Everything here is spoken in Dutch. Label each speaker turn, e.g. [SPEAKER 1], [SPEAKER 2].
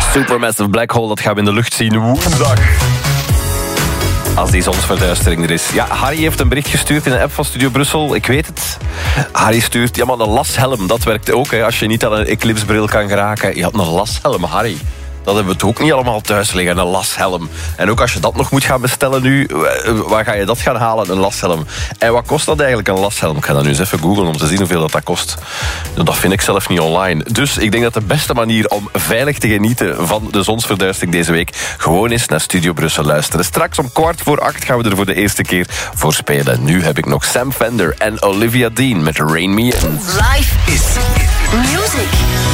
[SPEAKER 1] Supermassive Black Hole, dat gaan we in de lucht zien woensdag. Als die zonsverduistering er is. Ja, Harry heeft een bericht gestuurd in de app van Studio Brussel. Ik weet het. Harry stuurt, ja, maar een lashelm, dat werkt ook. Hè, als je niet aan een eclipsebril kan geraken. Je had een lashelm, Harry. Dat hebben we het ook niet allemaal thuis liggen, een lashelm. En ook als je dat nog moet gaan bestellen nu, waar ga je dat gaan halen, een lashelm? En wat kost dat eigenlijk, een lashelm? Ik ga dat nu eens even googlen om te zien hoeveel dat kost. Dat vind ik zelf niet online. Dus ik denk dat de beste manier om veilig te genieten van de zonsverduistering deze week gewoon is naar Studio Brussel luisteren. Straks om 7:15 gaan we er voor de eerste keer voor spelen. Nu heb ik nog Sam Fender en Olivia Dean met Rain Me In.
[SPEAKER 2] Life is music.